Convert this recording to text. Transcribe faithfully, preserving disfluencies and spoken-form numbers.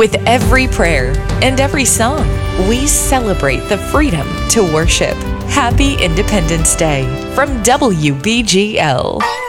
With every prayer and every song, we celebrate the freedom to worship. Happy Independence Day from W B G L.